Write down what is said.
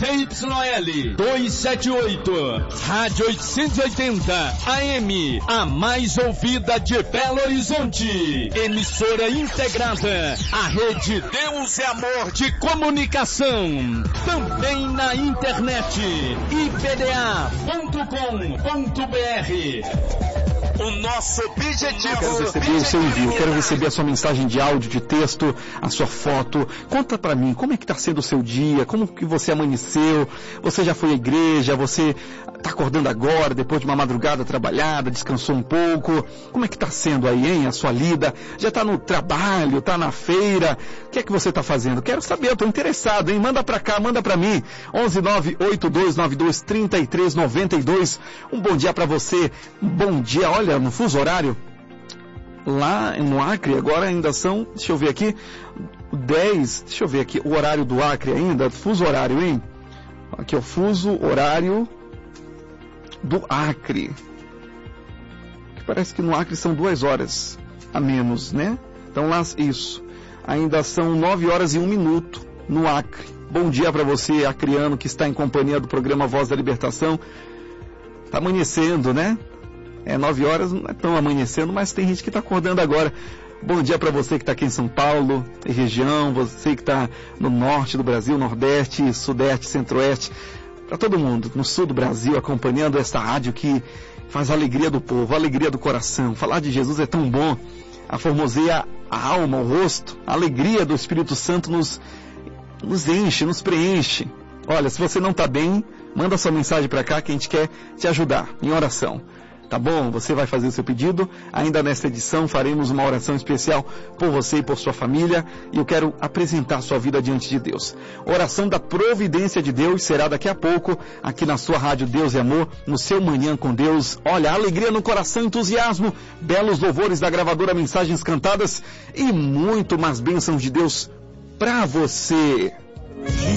ZYL 278, Rádio 880 AM, a mais ouvida de Belo Horizonte. Emissora integrada à rede Deus é Amor de Comunicação. Também na internet, ipda.com.br. O nosso objetivo. Quero receber o seu envio, quero receber a sua mensagem de áudio, de texto, a sua foto. Conta pra mim, como é que tá sendo o seu dia, como que você amanheceu, você já foi à igreja, você tá acordando agora, depois de uma madrugada trabalhada, descansou um pouco, como é que tá sendo aí, hein, a sua lida? Já tá no trabalho, tá na feira, o que é que você tá fazendo? Quero saber, eu tô interessado, hein, manda pra cá, manda pra mim, 11982923392, um bom dia pra você, um bom dia, olha, no fuso horário, lá no Acre, agora ainda são, deixa eu ver aqui, 10, deixa eu ver aqui, o horário do Acre ainda, fuso horário, hein? Aqui é o fuso horário do Acre. Que parece que no Acre são 2 horas a menos, né? Então lá, isso. Ainda são 9 horas e 1 minuto no Acre. Bom dia para você, acriano, que está em companhia do programa Voz da Libertação. Tá amanhecendo, né? 9 horas, não é tão amanhecendo, mas tem gente que está acordando agora. Bom dia para você que está aqui em São Paulo e região, você que está no norte do Brasil, nordeste, sudeste, centro-oeste, para todo mundo, no sul do Brasil, acompanhando essa rádio que faz a alegria do povo, a alegria do coração. Falar de Jesus é tão bom, formoseia a alma, o rosto, a alegria do Espírito Santo nos enche, nos preenche. Olha, se você não está bem, manda sua mensagem para cá que a gente quer te ajudar em oração. Tá bom? Você vai fazer o seu pedido. Ainda nesta edição faremos uma oração especial por você e por sua família. E eu quero apresentar sua vida diante de Deus. Oração da providência de Deus será daqui a pouco aqui na sua rádio Deus é Amor, no seu Manhã com Deus. Olha, alegria no coração, entusiasmo, belos louvores da gravadora Mensagens Cantadas e muito mais bênçãos de Deus para você.